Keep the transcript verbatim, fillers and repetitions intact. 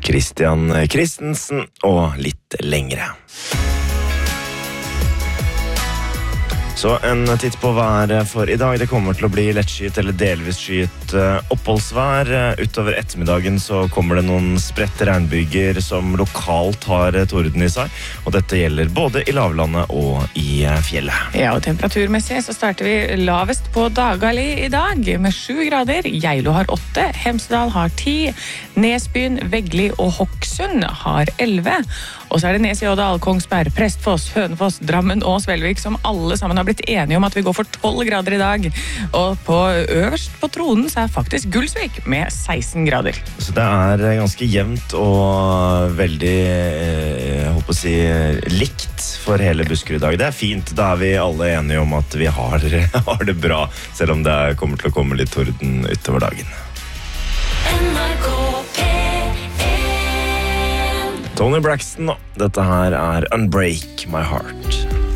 Christian Christensen og litt lengre. Så en titt på været for i dag. Det kommer til å bli lettskyet eller delvis skyet oppholdsvær. Utover ettermiddagen så kommer det noen spredte regnbyger som lokalt har torden i seg. Og dette gjelder både i lavlandet og i fjellet. Ja, og temperaturmessig så starter vi lavest på Dagali i dag med sju grader. Geilo har åtte, Hemsedal har ti, Nesbyen, Veggli og Hokksund har elleve. Og så er det Nes i Ådal, Kongsberg, Prestfoss, Hønefoss, Drammen og Svelvik som alle sammen har blitt enige om at vi går for tolv grader i dag. Og på øverst på tronen så er faktisk Gulsvik med seksten grader. Så det er ganske jevnt og veldig, jeg håper å si, likt for hele Buskerud i dag. Det er fint, da er vi alle enige om at vi har, har det bra, selv om det kommer til å komme litt torden utover dagen. N R K P Tony Braxton, dette her er Unbreak My Heart.